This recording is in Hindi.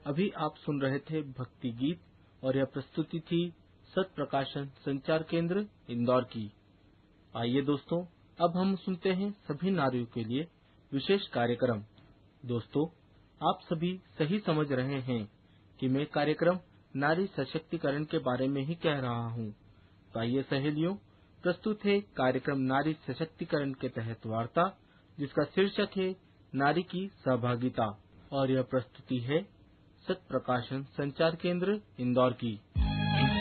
अभी आप सुन रहे थे भक्ति गीत और यह प्रस्तुति थी सत प्रकाशन संचार केंद्र इंदौर की। आइए दोस्तों, अब हम सुनते हैं सभी नारियों के लिए विशेष कार्यक्रम। दोस्तों, आप सभी सही समझ रहे हैं कि मैं कार्यक्रम नारी सशक्तिकरण के बारे में ही कह रहा हूँ। तो आइए सहेलियों, प्रस्तुत है कार्यक्रम नारी सशक्तिकरण के तहत वार्ता, जिसका शीर्षक है नारी की सहभागिता, और यह प्रस्तुति है सत प्रकाशन संचार केंद्र इंदौर की।